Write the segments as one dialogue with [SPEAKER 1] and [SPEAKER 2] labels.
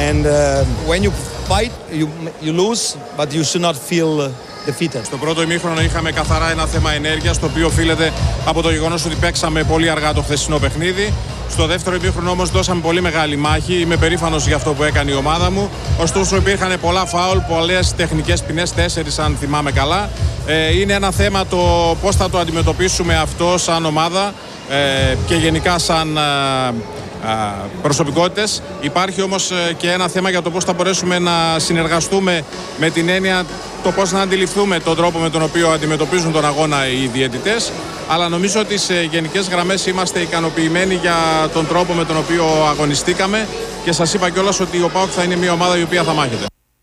[SPEAKER 1] And when you fight, you lose, but you should not feel defeated.
[SPEAKER 2] Στο πρώτο ημίχρονο είχαμε καθαρά ένα θέμα ενέργειας, το οποίο οφείλεται από το γεγονός ότι παίξαμε πολύ αργά το χθεσινό παιχνίδι. Στο δεύτερο ημίχρονο όμως δώσαμε πολύ μεγάλη μάχη. Είμαι περήφανος για αυτό που έκανε η ομάδα μου. Ωστόσο υπήρχαν πολλά φάουλ, πολλές τεχνικές ποινές, 4 αν θυμάμαι καλά. Είναι ένα θέμα το πώς θα το αντιμετωπίσουμε αυτό σαν ομάδα και γενικά σαν προσωπικότητες. Υπάρχει όμως και ένα θέμα για το πώς θα μπορέσουμε να συνεργαστούμε, με την έννοια το πώς να αντιληφθούμε τον τρόπο με τον οποίο αντιμετωπίζουν τον αγώνα οι διαιτητές. Αλλά νομίζω ότι σε γενικές γραμμές είμαστε ικανοποιημένοι για τον τρόπο με τον οποίο αγωνιστήκαμε και σας είπα κιόλας ότι ο ΠΑΟΚ θα είναι μια ομάδα η οποία θα μάχεται.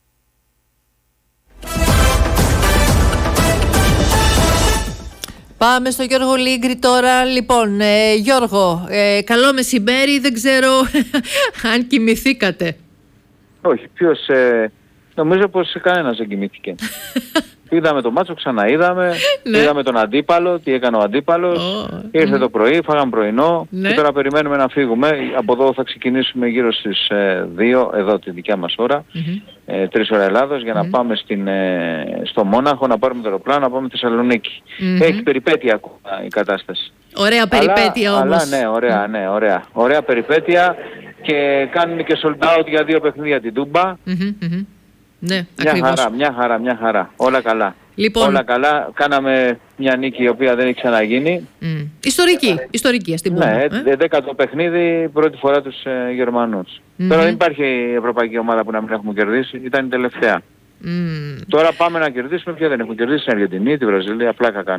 [SPEAKER 3] Πάμε στο Γιώργο Λίγκρη τώρα. Λοιπόν, Γιώργο, καλό μεσημέρι. Δεν ξέρω αν κοιμηθήκατε.
[SPEAKER 4] Όχι, νομίζω πως κανένας δεν κοιμήθηκε. Είδαμε το μάτσο, ξαναείδαμε, είδαμε τον αντίπαλο, τι έκανε ο αντίπαλος, ήρθε το πρωί, φάγαμε πρωινό και τώρα περιμένουμε να φύγουμε. Από εδώ θα ξεκινήσουμε γύρω στις 2, εδώ τη δικιά μας ώρα, 3 ώρα Ελλάδος, για να πάμε στο Μόναχο, να πάρουμε το αεροπλάνο, να πάμε στη Θεσσαλονίκη. Έχει περιπέτεια ακόμα η κατάσταση.
[SPEAKER 3] Ωραία περιπέτεια όμως.
[SPEAKER 4] Αλλά ναι, ωραία περιπέτεια και κάνουμε και sold out για 2 παιχνίδια την Τούμπα.
[SPEAKER 3] Ναι,
[SPEAKER 4] μια χαρά. Όλα καλά.
[SPEAKER 3] Λοιπόν,
[SPEAKER 4] όλα καλά. Κάναμε μια νίκη η οποία δεν έχει ξαναγίνει.
[SPEAKER 3] Ιστορική ας την πούμε.
[SPEAKER 4] Ναι, 10ο παιχνίδι, πρώτη φορά τους Γερμανούς. Τώρα δεν υπάρχει ευρωπαϊκή ομάδα που να μην έχουμε κερδίσει. Ήταν η τελευταία. Τώρα πάμε να κερδίσουμε. Ποια δεν έχουμε κερδίσει? Την Αργεντινή, τη Βραζιλία. Πλάκα κάνει.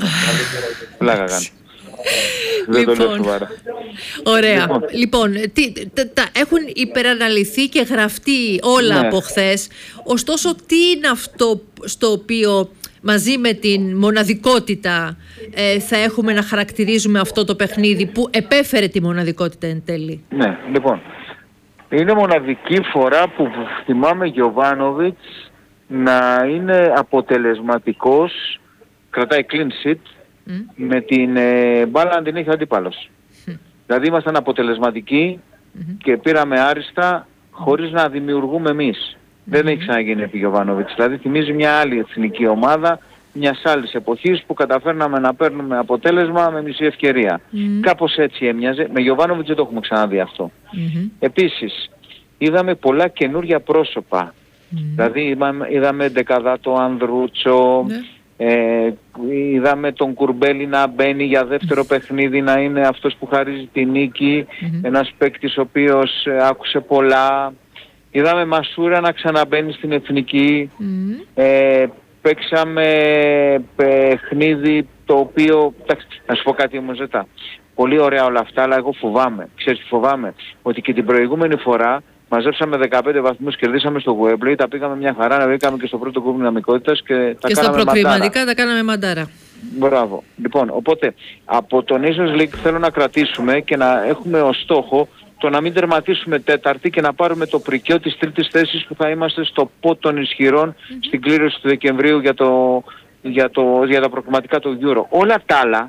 [SPEAKER 3] Λοιπόν, ωραία. Λοιπόν, έχουν υπεραναλυθεί και γραφτεί όλα από χθες. Ωστόσο, τι είναι αυτό στο οποίο μαζί με την μοναδικότητα θα έχουμε να χαρακτηρίζουμε αυτό το παιχνίδι που επέφερε τη μοναδικότητα εν τέλει?
[SPEAKER 4] Ναι, λοιπόν, είναι μοναδική φορά που θυμάμαι Γιοβάνοβιτς να είναι αποτελεσματικός, κρατάει clean sheet, με την μπάλα να την έχει ο αντίπαλος. Δηλαδή ήμασταν αποτελεσματικοί και πήραμε άριστα χωρίς να δημιουργούμε εμείς. Δεν έχει ξαναγίνει επί Γιοβάνοβιτς. Δηλαδή θυμίζει μια άλλη εθνική ομάδα μιας άλλης εποχής που καταφέρναμε να παίρνουμε αποτέλεσμα με μισή ευκαιρία. Κάπως έτσι έμοιαζε. Με Γιοβάνοβιτς δεν το έχουμε ξαναδεί αυτό. Επίσης, είδαμε πολλά καινούργια πρόσωπα. Δηλαδή είδαμε δεκαδάτο Ανδρούτσο, είδαμε τον Κουρμπέλη να μπαίνει για δεύτερο παιχνίδι, να είναι αυτός που χαρίζει τη νίκη, ένας παίκτης ο οποίος άκουσε πολλά. Είδαμε Μασούρα να ξαναμπαίνει στην εθνική. Παίξαμε παιχνίδι το οποίο, να σου πω κάτι όμως Ζέτα, πολύ ωραία όλα αυτά, αλλά εγώ φοβάμαι. Ξέρεις τι φοβάμαι? Ότι και την προηγούμενη φορά μαζέψαμε 15 βαθμούς, κερδίσαμε στο Γουέμπλεϊ, τα πήγαμε μια χαρά, να μπήκαμε και στο πρώτο γκρουπ δυναμικότητας και τα κάναμε μαντάρα.
[SPEAKER 3] Και στα προκριματικά τα κάναμε μαντάρα.
[SPEAKER 4] Μπράβο. Λοιπόν, οπότε από τον Nations League θέλω να κρατήσουμε και να έχουμε ως στόχο το να μην τερματίσουμε τέταρτη και να πάρουμε το πρικιό της τρίτης θέσης που θα είμαστε στο πότ των ισχυρών στην κλήρωση του Δεκεμβρίου για τα προκριματικά του Euro. Όλα τα άλλα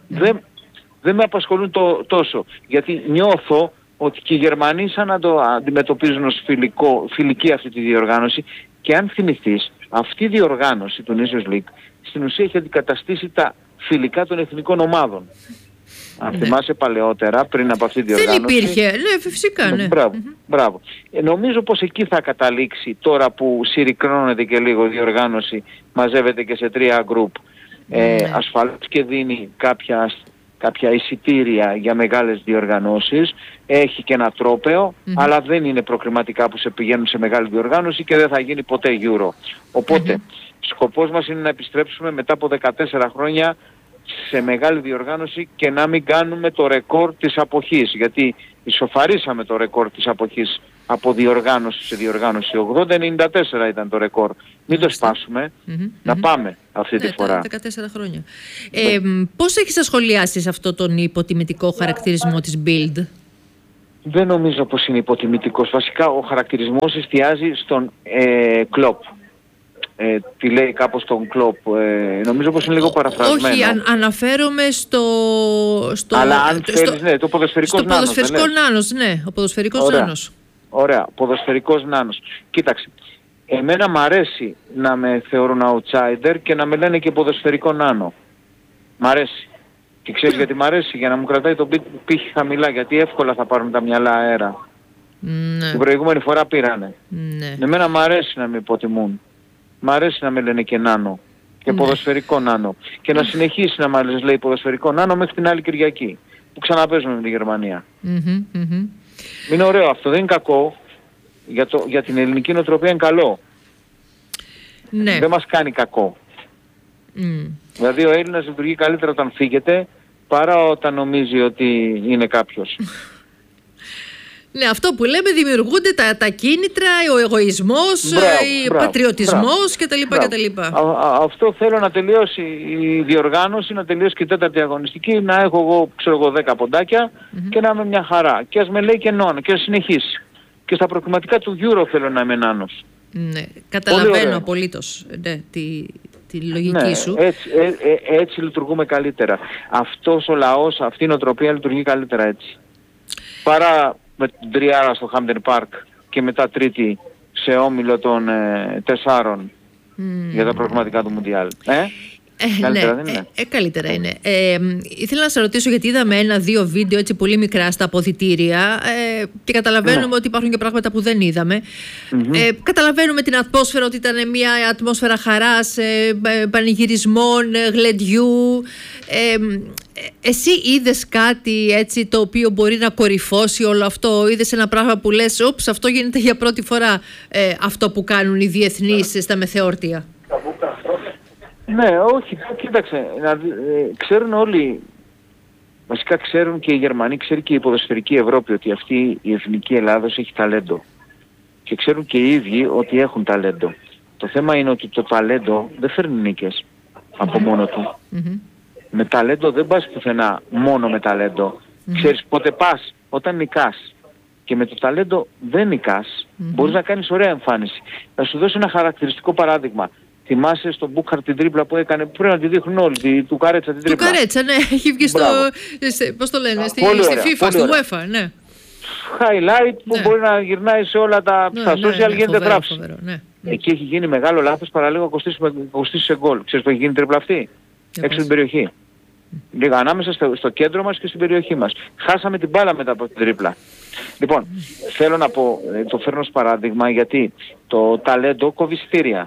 [SPEAKER 4] δεν με απασχολούν τόσο, γιατί νιώθω ότι και οι Γερμανοί σαν να το αντιμετωπίζουν ως φιλική αυτή τη διοργάνωση, και αν θυμηθείς, αυτή η διοργάνωση του Nations League στην ουσία έχει αντικαταστήσει τα φιλικά των εθνικών ομάδων. Αν θυμάσαι παλαιότερα, πριν από αυτή τη διοργάνωση.
[SPEAKER 3] Δεν υπήρχε, ναι, φυσικά, ναι.
[SPEAKER 4] Μπράβο. Νομίζω πως εκεί θα καταλήξει, τώρα που συρρικνώνεται και λίγο η διοργάνωση, μαζεύεται και σε 3 γκρουπ. Ασφαλώς και δίνει κάποια εισιτήρια για μεγάλες διοργανώσεις, έχει και ένα τρόπαιο, αλλά δεν είναι προκριματικά που σε πηγαίνουν σε μεγάλη διοργάνωση και δεν θα γίνει ποτέ Euro. Οπότε, σκοπός μας είναι να επιστρέψουμε μετά από 14 χρόνια σε μεγάλη διοργάνωση και να μην κάνουμε το ρεκόρ της αποχής, γιατί ισοφαρίσαμε το ρεκόρ της αποχής από διοργάνωση σε διοργάνωση. 80-94 ήταν το ρεκόρ. Μην το σπάσουμε, να πάμε αυτή τη φορά.
[SPEAKER 3] 14 χρόνια. Πώς έχεις ασχολιάσει αυτό τον υποτιμητικό χαρακτηρισμό της Bild?
[SPEAKER 4] Δεν νομίζω πως είναι υποτιμητικός. Βασικά ο χαρακτηρισμός εστιάζει στον Κλοπ. Τι λέει κάπως τον Κλοπ. Νομίζω πως είναι λίγο παραφρασμένο.
[SPEAKER 3] Όχι, αναφέρομαι στο...
[SPEAKER 4] Αλλά αν θέλεις, ναι, το ποδοσφαιρικό νάνος.
[SPEAKER 3] Στο ποδοσφαιρικό νάνος, ναι. Ο ποδοσφαιρικός νάνος.
[SPEAKER 4] Ωραία. Ποδοσφαιρικός νάνος. Κοίταξε. Εμένα μ' αρέσει να με θεωρούν outsider και να με λένε και ποδοσφαιρικό νάνο. Μ' αρέσει. Και ξέρεις γιατί μ' αρέσει? Για να μου κρατάει το πύχη χαμηλά, γιατί εύκολα θα πάρουν τα μυαλά αέρα.
[SPEAKER 3] Ναι.
[SPEAKER 4] Την προηγούμενη φορά πήρανε.
[SPEAKER 3] Ναι.
[SPEAKER 4] Εμένα μ' αρέσει να με υποτιμούν. Μ' αρέσει να με λένε και νάνο. Και ποδοσφαιρικό νάνο. Και να συνεχίσει να μ' λέει ποδοσφαιρικό νάνο μέχρι την άλλη Κυριακή. Που ξαναπέζουμε με τη Γερμανία. Είναι ωραίο αυτό, δεν είναι κακό. Για την ελληνική νοοτροπία είναι καλό.
[SPEAKER 3] Ναι.
[SPEAKER 4] Δεν μας κάνει κακό. Δηλαδή ο Έλληνας λειτουργεί καλύτερα όταν φύγεται παρά όταν νομίζει ότι είναι κάποιος.
[SPEAKER 3] Ναι, αυτό που λέμε, δημιουργούνται τα κίνητρα, ο εγωισμός, ο πατριωτισμός κτλ.
[SPEAKER 4] Αυτό θέλω να τελειώσει η διοργάνωση, να τελειώσει και η τέταρτη αγωνιστική, να έχω εγώ, ξέρω εγώ, 10 ποντάκια και να είμαι μια χαρά. Και ας με λέει και νόνο και ας συνεχίσει. Και στα προκριματικά του Euro θέλω να είμαι νάνος.
[SPEAKER 3] Ναι, καταλαβαίνω απολύτως τη λογική σου.
[SPEAKER 4] Έτσι λειτουργούμε καλύτερα. Αυτός ο λαός, αυτή η νοοτροπία λειτουργεί καλύτερα έτσι. Παρά με την τριάρα στο Hampden Park και μετά τρίτη σε όμιλο των 4 για τα προγραμματικά του Μουντιάλ. Καλύτερα δεν είναι?
[SPEAKER 3] Καλύτερα είναι. Ήθελα να σε ρωτήσω, γιατί είδαμε 1-2 βίντεο έτσι πολύ μικρά στα αποδυτήρια και καταλαβαίνουμε ότι υπάρχουν και πράγματα που δεν είδαμε. Καταλαβαίνουμε την ατμόσφαιρα, ότι ήταν μια ατμόσφαιρα χαράς, πανηγυρισμών, γλεντιού. Εσύ είδες κάτι έτσι το οποίο μπορεί να κορυφώσει όλο αυτό? Είδες ένα πράγμα που λες, «Ούψ, αυτό γίνεται για πρώτη φορά», αυτό που κάνουν οι διεθνείς στα μεθεόρτια?
[SPEAKER 4] Ναι, όχι, κοίταξε, ξέρουν όλοι, βασικά ξέρουν και οι Γερμανοί, ξέρει και η ποδοσφαιρική Ευρώπη ότι αυτή η εθνική Ελλάδος έχει ταλέντο. Και ξέρουν και οι ίδιοι ότι έχουν ταλέντο. Το θέμα είναι ότι το ταλέντο δεν φέρνει νίκες από μόνο του. Με ταλέντο δεν πας πουθενά μόνο με ταλέντο. Ξέρεις πότε πας? Όταν νικάς. Και με το ταλέντο δεν νικάς. Μπορείς να κάνεις ωραία εμφάνιση. Θα σου δώσω ένα χαρακτηριστικό παράδειγμα. Θυμάσαι στον Μπούκχαρτ την τρίπλα που έκανε, πρέπει να τη δείχνουν όλοι, του Καρέτσα την τρίπλα.
[SPEAKER 3] Του Καρέτσα, ναι, έχει βγει πώς το λένε, στη FIFA, στη UEFA, ναι.
[SPEAKER 4] Highlight που μπορεί να γυρνάει σε όλα τα social, γίνεται δράψη. Εκεί έχει γίνει μεγάλο λάθος, παραλίγο κοστίσει σε γκολ. Ξέρεις που έχει γίνει τρίπλα αυτή? Έξω από την περιοχή. Λίγα ανάμεσα στο κέντρο μας και στην περιοχή μας. Χάσαμε την μπάλα μετά από την τρίπλα. Λοιπόν, θέλω να πω, το φέρνω ως παράδειγμα γιατί το ταλέντο κόβει εισιτήρια.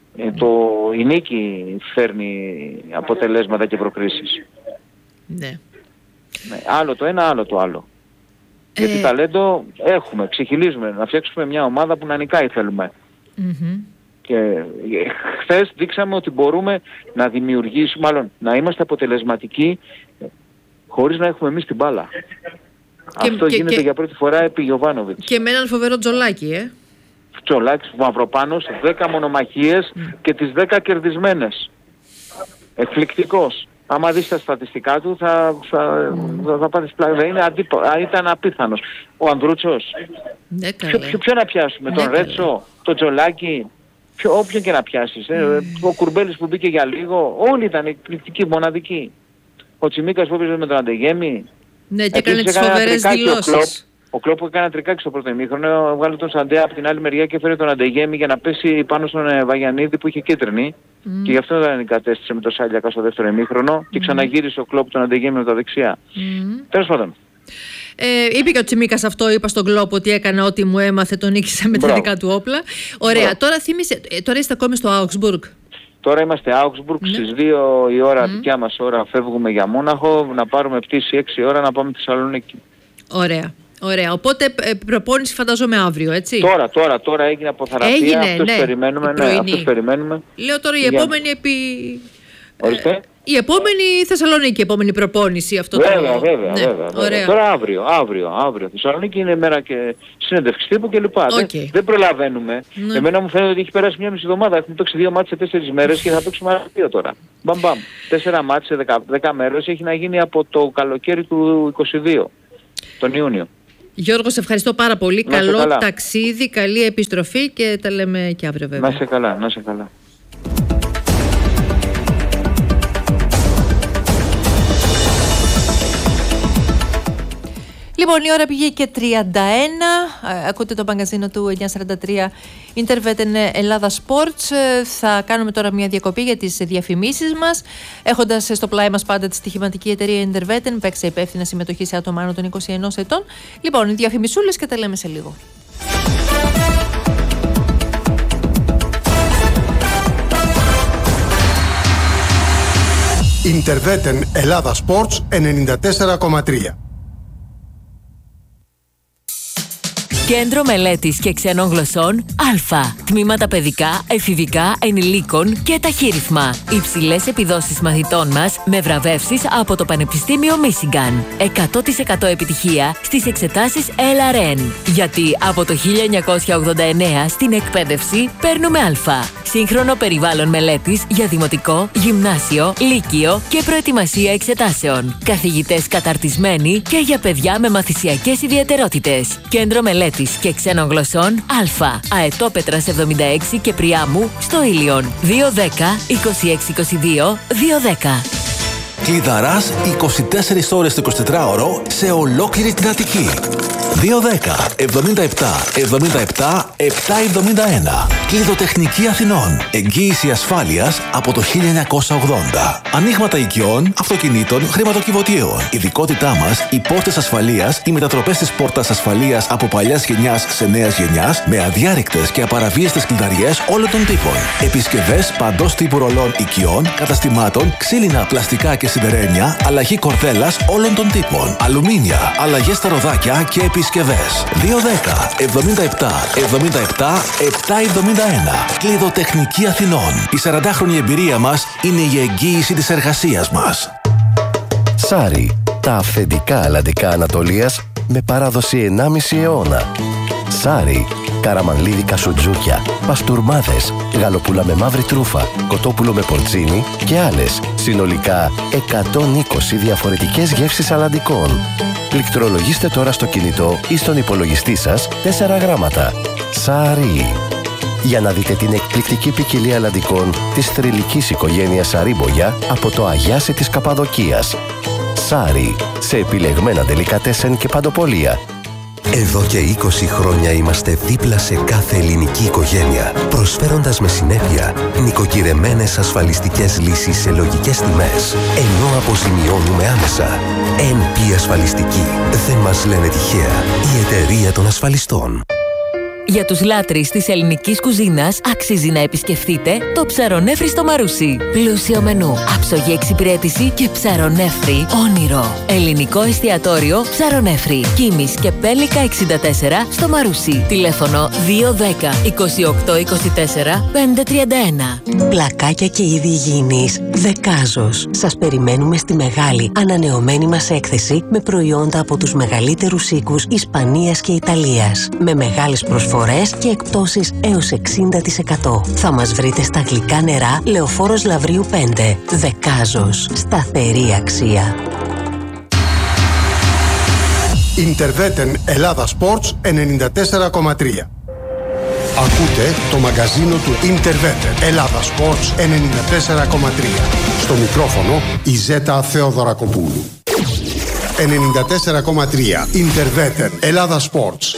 [SPEAKER 4] Η νίκη φέρνει αποτελέσματα και προκρίσεις.
[SPEAKER 3] Ναι.
[SPEAKER 4] Άλλο το ένα, άλλο το άλλο. Γιατί ταλέντο έχουμε, ξεχυλίζουμε, να φτιάξουμε μια ομάδα που να νικάει θέλουμε. Και χθες δείξαμε ότι μπορούμε να δημιουργήσουμε, μάλλον να είμαστε αποτελεσματικοί χωρίς να έχουμε εμείς την μπάλα. Αυτό γίνεται για πρώτη φορά επί Γιοβάνοβιτς.
[SPEAKER 3] Και με έναν φοβερό Τζολάκι,
[SPEAKER 4] Τζολάκης Μαυροπάνος, 10 μονομαχίες και τις 10 κερδισμένες. Εκπληκτικός. Άμα δεις τα στατιστικά του θα πάθεις πλάκα. Ήταν απίθανος. Ο Ανδρούτσος.
[SPEAKER 3] Ναι,
[SPEAKER 4] ποιο να πιάσουμε? Τον Ρέτσο, τον Τζολάκη, όποιον και να πιάσεις. Ο Κουρμπέλης που μπήκε για λίγο. Όλοι ήταν εκπληκτικοί, μοναδικοί. Ο Τσιμίκας που έπαιζε με τον Αντεγέμι.
[SPEAKER 3] Ναι, και έκανε τις φοβερές δηλώσεις.
[SPEAKER 4] Ο Κλόπ έκανε ένα τρικάκι στο πρώτο ημίχρονο, βγάλε τον Σαντέα από την άλλη μεριά και έφερε τον Αντεγέμι για να πέσει πάνω στον Βαγιανίδη που είχε κίτρινη. Και γι' αυτό δεν εγκατέστησε με τον Σάλιακα στο δεύτερο ημίχρονο και ξαναγύρισε ο Κλόπ τον Αντεγέμι με τα δεξιά. Τέλος πάντων.
[SPEAKER 3] Είπε και ο Τσιμίκας αυτό, είπα στον Κλόπ ότι έκανα ό,τι μου έμαθε, τον νίκησα με τα δικά του όπλα. Ωραία, τώρα θύμισε, τώρα είστε ακόμη στο Augsburg?
[SPEAKER 4] Τώρα είμαστε Augsburg, στις 2 η ώρα, δικιά μας ώρα, φεύγουμε για Μόναχο, να πάρουμε πτήση 6 ώρα να πάμε στη Θεσσαλονίκη.
[SPEAKER 3] Ωραία. Ωραία, οπότε προπόνηση φαντάζομαι αύριο, έτσι?
[SPEAKER 4] Τώρα έγινε αποθεραπεία, αυτούς περιμένουμε.
[SPEAKER 3] Λέω τώρα η επόμενη
[SPEAKER 4] Ορίστε.
[SPEAKER 3] Η επόμενη Θεσσαλονίκη, η επόμενη προπόνηση αυτό.
[SPEAKER 4] Βέβαια. Ωραία. Τώρα αύριο. Θεσσαλονίκη είναι μέρα και συνέντευξη τύπου κλπ. Δεν προλαβαίνουμε. Εμένα μου φαίνεται ότι έχει περάσει μια μισή εβδομάδα. Έχουμε παίξει 2 μάτς σε 4 μέρες και θα παίξουμε άλλα 2 τώρα. Μπαμ. 4 μάτς σε 10 μέρες έχει να γίνει από το καλοκαίρι του 22, τον Ιούνιο.
[SPEAKER 3] Γιώργο, σε ευχαριστώ πάρα πολύ. Καλό ταξίδι, καλή επιστροφή και τα λέμε και αύριο βέβαια.
[SPEAKER 4] Να είσαι καλά.
[SPEAKER 3] Λοιπόν, η ώρα πήγε και 31. Ακούτε το μαγκαζίνο του 943 Interveten Ελλάδα Sports. Θα κάνουμε τώρα μια διακοπή για τις διαφημίσεις μας, έχοντας στο πλάι μας πάντα τη στοιχηματική εταιρεία Interveten, παίξε υπεύθυνα συμμετοχή σε άτομα άνω των 21 ετών. Λοιπόν, οι διαφημισούλες και τα λέμε σε λίγο.
[SPEAKER 5] Interveten Ελλάδα Sports 94,3.
[SPEAKER 6] Κέντρο Μελέτης και Ξένων Γλωσσών Α. Τμήματα παιδικά, εφηβικά, ενηλίκων και ταχύρυθμα. Υψηλές επιδόσεις μαθητών μας με βραβεύσεις από το Πανεπιστήμιο Μίσιγκαν. 100% επιτυχία στις εξετάσεις LRN. Γιατί από το 1989 στην εκπαίδευση παίρνουμε Α. Σύγχρονο περιβάλλον μελέτης για δημοτικό, γυμνάσιο, λύκειο και προετοιμασία εξετάσεων. Καθηγητές καταρτισμένοι και για παιδιά με μαθησιακές ιδιαιτερότητες. Κέντρο Μελέτης και Ξένων Γλωσσών Α. Αετόπετρας 76 και Πριάμου στο Ήλιον. 210 2622 210.
[SPEAKER 7] Κλειδαράς 24 ώρες το 24ωρο σε ολόκληρη την Αττική. 210 77 77 771. Κλειδοτεχνική Αθηνών. Εγγύηση ασφάλειας από το 1980. Ανοίγματα οικειών, αυτοκινήτων, χρηματοκιβωτίων. Ειδικότητά μας, οι πόρτες ασφαλείας, οι μετατροπές της πόρτας ασφαλείας από παλιάς γενιάς σε νέας γενιάς, με αδιάρρηκτες και απαραβίαστες κλειδαριές όλων των τύπων. Επισκευές παντός τύπου ρολών οικειών, καταστημάτων, ξύλινα, πλαστικά και σιδερένια, αλλαγή κορδέλας όλων των τύπων. Αλουμίνια, αλλαγές στα ροδάκια και επισκευές. 210 77 77 771. Κλειδοτεχνική Αθηνών. Η 40χρονη εμπειρία μας είναι η εγγύηση της εργασίας μας.
[SPEAKER 8] Σάρι. Τα αυθεντικά αλλαντικά Ανατολίας με παράδοση 1,5 αιώνα. Σάρι. Καραμανλίδικα σουτζούκια, παστούρμάδες, γαλοπούλα με μαύρη τρούφα, κοτόπουλο με πορτσίνι και άλλες. Συνολικά 120 διαφορετικές γεύσεις αλλαντικών. Πληκτρολογήστε τώρα στο κινητό ή στον υπολογιστή σας 4 γράμματα. Σάρι. Για να δείτε την εκπληκτική ποικιλία αλλαντικών της θρυλικής οικογένειας Σαρίμπογια από το Αγιάσι της Καπαδοκίας. Σάρι. Σε επιλεγμένα ντελικατέσεν και παντοπολία.
[SPEAKER 9] Εδώ και 20 χρόνια είμαστε δίπλα σε κάθε ελληνική οικογένεια, προσφέροντας με συνέπεια νοικοκυρεμένες ασφαλιστικές λύσεις σε λογικές τιμές, ενώ αποζημιώνουμε άμεσα. NP Ασφαλιστική. Δεν μας λένε τυχαία. Η εταιρεία των ασφαλιστών.
[SPEAKER 6] Για τους λάτρεις της ελληνικής κουζίνας αξίζει να επισκεφτείτε το Ψαρονέφρι στο Μαρούσι. Πλούσιο μενού, άψογη εξυπηρέτηση και ψαρονέφρι όνειρο. Ελληνικό εστιατόριο Ψαρονέφρι. Κίμης και Πέλικα 64 στο Μαρούσι. Τηλέφωνο 210 28 24 531.
[SPEAKER 10] Πλακάκια και είδη υγιεινής Δεκάζος. Σας περιμένουμε στη μεγάλη ανανεωμένη μας έκθεση με προϊόντα από τους μεγαλύτερους οίκους Ισπανίας και Ιταλίας. Με μεγάλες προσφορές και εκπτώσεις έως 60%. Θα μας βρείτε στα Γλυκά Νερά, Λεωφόρος Λαβρίου 5. Δεκάζος. Σταθερή αξία.
[SPEAKER 5] Interveten Ελλάδα Sports 94,3. Ακούτε το μαγκαζίνο του Interveten Ελλάδα Sports 94,3. Στο μικρόφωνο η Ζέτα Θεοδωρακοπούλου. 94,3 Interveten Ελλάδα Sports.